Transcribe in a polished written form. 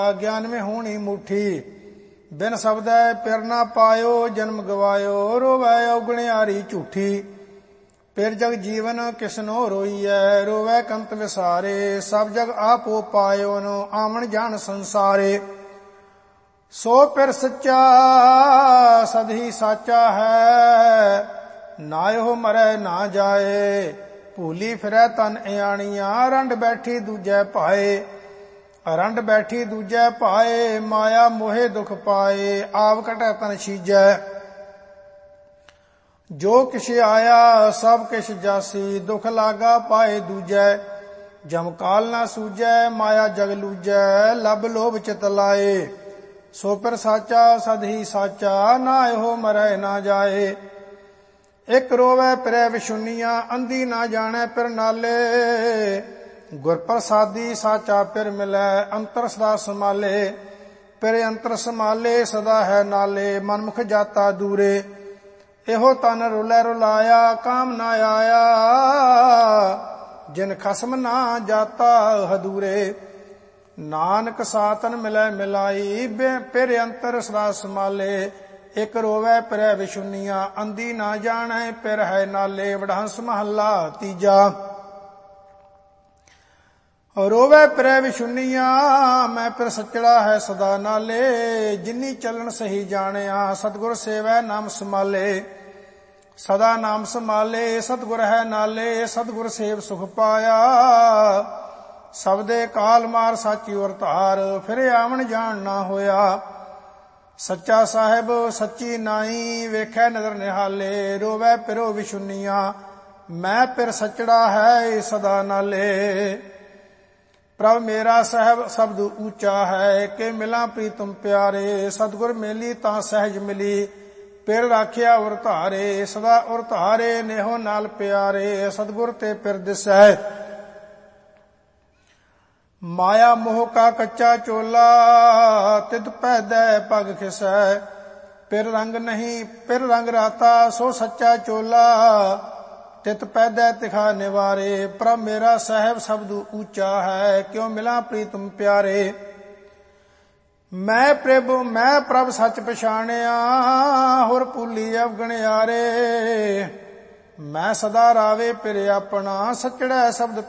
ਗਿਆਨ में होनी मुठी। बिन शब्दै पिर ना पायो जन्म गवायो। रोवै औगणियारी झूठी। फिर जग जीवन किसनो रोईयै। रोवै कंत विसारे। सब जग आपो पायो नो आमन जान संसारे। सो फिर सच्चा सद ही साचा है। नायो मरै ना जाए। भूली फिरै तन इयाणियां। रंड बैठी दूजै पाए। रंड बैठी दूजै पाए। माया मोहे दुख पाए। आप कटै तन छीजै। जो किछ आया सब किछ जासी। दुख लागा पाए दूजै। जमकाल ना सूझै माया जग लूजै। लब लोभ चित लाए। सो फिर साचा सद ही साचा। ना हो मरै ना जाए। एक रोवै फिरै विशुनिया। अंधी ना जाने फिर नाले। गुर प्रसादी साचा फिर मिलै। अंतर सदा संभाले। फिर अंतर संभाले सदा है नाले। मनमुख जाता दूरे। एहो तन रुलै रुलाया काम ना आया। जिन खसम ना जाता हदूरे। नानक सातन मिलै मिलाई। फिर अंतर सदा संभाले। एक रोवै फिरै विशुनिया। अंधी ना जाने फिर है नाले। वडहंस महला तीजा। रोवै फिरै विशुनिया। मैं फिर सचड़ा है सदा नाले। जिन्नी चलन सही जानिया। सतगुर सेवै नाम संभाले। सदा नाम संभाले सतगुर है नाले। सतगुर सेव सुख पाया। सबदे काल मार साची और धार। फिर आवन जान ना होया। सच्चा साहिब सच्ची नाई। वेखै नदर निहाले। रोवै फिरो विशुनिया। मैं फिर सचड़ा है सदा नाले। प्रभ मेरा साहब शब्द ऊंचा है। के मिला प्रीतम प्यारे। सतगुर मेली तां सहज मिली। फिर राखिया उर धारे। सदा उर धारे नेहो नाल प्यारे। सतगुर ते फिर दिसै। माया मोह का कच्चा चोला। तित पैदै पग खिसै। फिर रंग नहीं फिर रंग राता। सो सच्चा चोला। तित पैदै तिखा निवारे। प्रभ मेरा साहब शब्द ऊंचा है। क्यों मिला प्रीतम प्यारे। मैं प्रभ सच पछाणिया। होर भूली अवगणियारे। मैं सदा रावे फिर अपना। सचड़ै शब्द